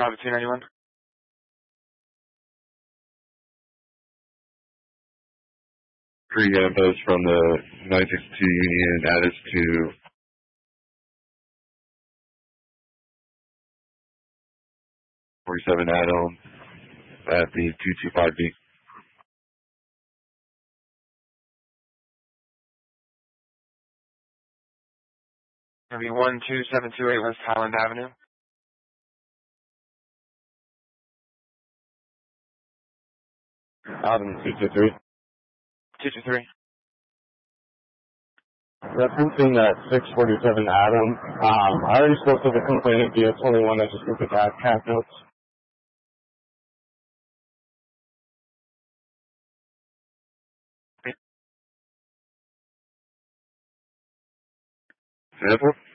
Bravo 291. Pre-Ambos from the 962 Union added to 47 Adam at the 225B. Gonna be 12728 West Highland Avenue. Adam 223. 223. Referencing that 647 Adam, I already spoke to the complainant via 21. I just looked at that cat notes. Sample?